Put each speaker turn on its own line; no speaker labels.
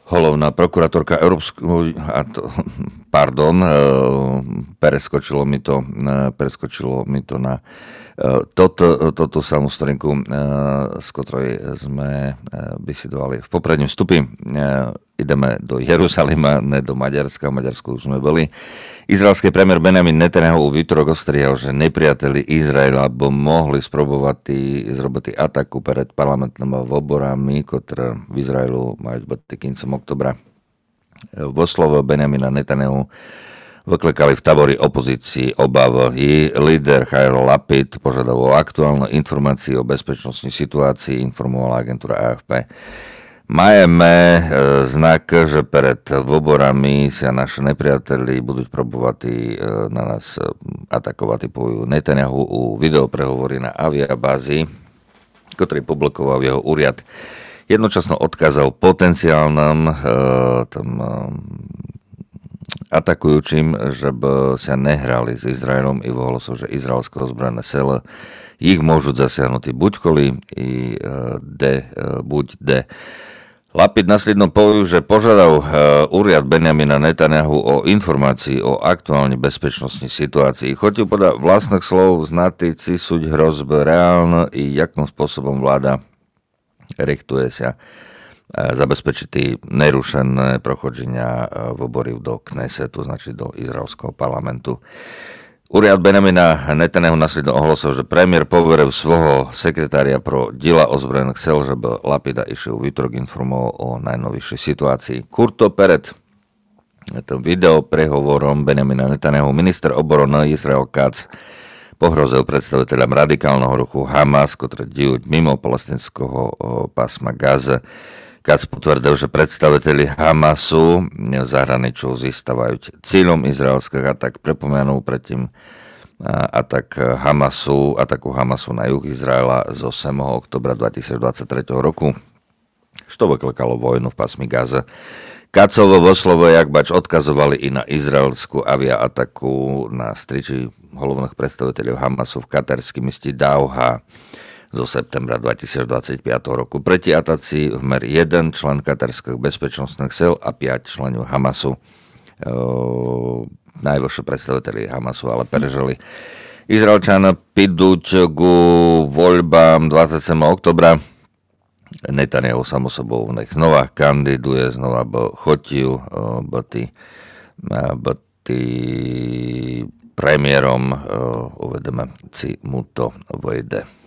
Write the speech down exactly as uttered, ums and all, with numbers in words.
Hlavná prokurátorka Európsku, pardon, preskočilo mi to, preskočilo mi to na toto, toto samú strinku, z ktorej sme vysidovali v popredním vstupi. Ideme do Jeruzalema, ne do Maďarska, v Maďarsku už sme boli. Izraelský premiér Benjamin Netanyahu v útorok ostrihal, že nepriateli Izraela by mohli spróbovať zrobiť ataku pred parlamentnými voľbami, ktoré v Izraelu majú byť koncom oktobra. Vo slovo Benjamina Netanyahu vyklekali v tabori opozícii obav. I líder Jair Lapid požadoval aktuálne informácie o bezpečnostnej situácii, informovala agentúra á ef pé. Majeme znak, že pred voľbami sa naši nepriateli budú probovať na nás atakovať, povujú Netanyahu u videoprehovory na aviabázi, ktorý publikoval jeho úriad. Jednočasno odkázal potenciálnym tam atakujúcim, že by sa nehrali s Izraelom i volalo sa, že izraelské ozbrojené sily ich môžu zasiahnuť buď koli, i de, buď de. Lapid následno povedal, že požiadal úriad Benjamina Netanyahu o informácii o aktuálnej bezpečnostnej situácii. Chotil podľa vlastných slov znatý súď hrozby reálne i jakým spôsobom vláda richtuje sa zabezpečiť nerušené prochodzenia voľbov do Knesetu, znači do izraelského parlamentu. Úriad Benjamina Netanyahu následno ohlasil, že premiér poveril svojho sekretária pro diela ozbrojených sil, že by Lapida išiel v útorok informoval o najnovšej situácii. Kurto pred tým video prehovorom Benjamina Netanyahu minister obrany Israel Katz pohrozil predstaviteľom radikálneho ruchu Hamas, ktoré dijú mimo palestinského pásma Gaze. Katz potvrdil, že predstaviteľi Hamasu v zahraničí zistávajú cieľom izraelských atak. Prepomenul predtým atak Hamasu, ataku Hamasu na juh Izraela z ôsmeho októbra dvetisícdvadsaťtri roku, čo vyklekalo vojnu v pásmi Gaze. Katzovo vo slovo Jakbač odkazovali i na izraelskú aviaataku na striči hlavných predstaviteľov Hamasu v katarském meste Dauha zo septembra dvetisícdvadsaťpäť roku. Proti ataci vmer jeden člen katarských bezpečnostných sil a päť členov Hamasu. E, najvyššie predstaviteľi Hamasu ale prežili. Izraelčania píduť ku voľbám dvadsiateho októbra. Netanyahu samo sobou nech znova kandiduje, znova by chotil byť premiérom. Uvedeme si mu to vejde.